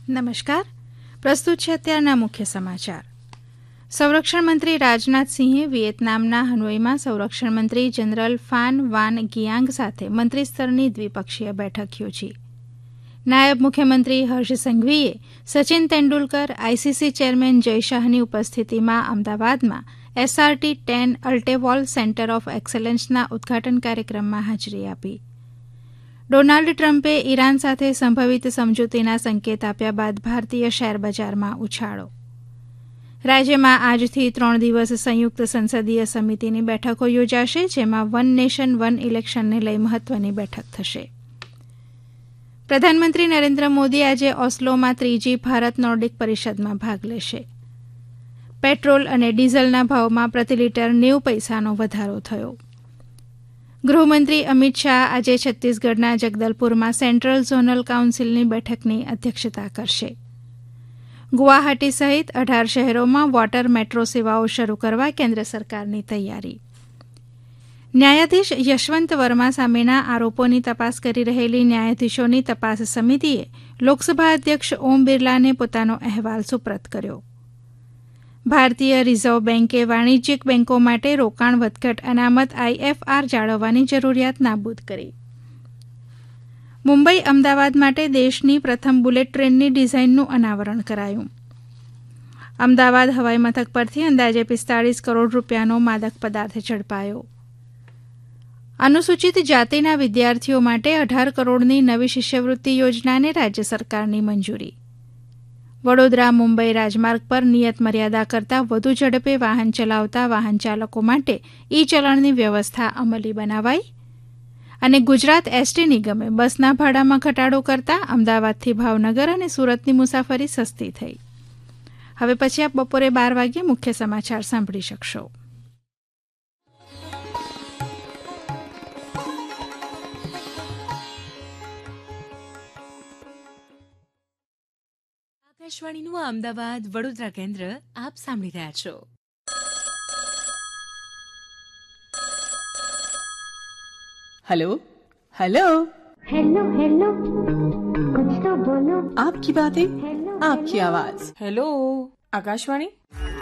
નમસ્કાર. પ્રસ્તુત છે અત્યારના મુખ્ય સમાચાર. સંરક્ષણ મંત્રી રાજનાથસિંહે વિયેતનામના હનોઈમાં સંરક્ષણ મંત્રી જનરલ ફાન વાન ગિયાંગ સાથે મંત્રીસ્તરની દ્વિપક્ષીય બેઠક યોજી. નાયબ મુખ્યમંત્રી હર્ષ સંઘવીએ સચિન તેંડુલકર, આઈસીસી ચેરમેન જય શાહની ઉપસ્થિતિમાં અમદાવાદમાં SRT-10 અલ્ટેવોલ સેન્ટર ઓફ એક્સેલન્સના ઉદઘાટન કાર્યક્રમમાં હાજરી આપી. ડોનાલ્ડ ટ્રમ્પે ઈરાન સાથે સંભવિત સમજૂતીના સંકેત આપ્યા બાદ ભારતીય શેરબજારમાં ઉછાળો. રાજ્યમાં આજથી 3 દિવસ સંયુક્ત સંસદીય સમિતિની બેઠકો યોજાશે, જેમાં વન નેશન વન ઇલેક્શનને લઈ મહત્વની બેઠક થશે. પ્રધાનમંત્રી નરેન્દ્ર મોદી આજે ઓસ્લોમાં 3જી ભારત નોર્ડિક પરિષદમાં ભાગ લેશે. પેટ્રોલ અને ડીઝલના ભાવમાં પ્રતિ લીટર 90 પૈસાનો વધારો થયો. ગૃહમંત્રી અમિત શાહ આજે છત્તીસગઢના જગદલપુરમાં સેન્ટ્રલ ઝોનલ કાઉન્સિલની બેઠકની અધ્યક્ષતા કરશે. ગુવાહાટી સહિત 18 શહેરોમાં વોટર મેટ્રો સેવાઓ શરૂ કરવા કેન્દ્ર સરકારની તૈયારી. ન્યાયાધીશ યશવંત વર્મા સામેના આરોપોની તપાસ કરી રહેલી ન્યાયાધીશોની તપાસ સમિતિએ લોકસભા અધ્યક્ષ ઓમ બિરલાને પોતાનો અહેવાલ સુપ્રત કર્યો. ભારતીય રિઝર્વ બેન્કે વાણિજ્યિક બેન્કો માટે રોકાણ વધઘટ અનામત IFR જાળવવાની જરૂરિયાત નાબૂદ કરી. મુંબઈ અમદાવાદ માટે દેશની પ્રથમ બુલેટ ટ્રેનની ડિઝાઇનનું અનાવરણ કરાયું. અમદાવાદ હવાઈ મથક પરથી અંદાજે 45 કરોડ રૂપિયાનો માદક પદાર્થ ઝડપાયો. અનુસૂચિત જાતિના વિદ્યાર્થીઓ માટે 18 કરોડની નવી શિષ્યવૃત્તિ યોજનાને રાજ્ય સરકારની મંજૂરી. વડોદરા મુંબઈ રાજમાર્ગ પર નિયત મર્યાદા કરતાં વધુ ઝડપે વાહન ચલાવતા વાહન ચાલકો માટે ઈ-ચલણની વ્યવસ્થા અમલી બનાવાઈ. અને ગુજરાત ST નિગમે બસના ભાડામાં ઘટાડો કરતા અમદાવાદથી ભાવનગર અને સુરતની મુસાફરી સસ્તી થઈ. હવે પછી આપ બપોરે 12 વાગ્યે મુખ્ય સમાચાર સાંભળી શકશો. આકાશવાણીનું અમદાવાદ વડોદરા કેન્દ્ર આપ સાંભળી રહ્યા છો. हेलो हेलो हेलो हेलो कुछ तो बोलो. आपकी बातें आपकी आवाज. હેલો आकाशवाणी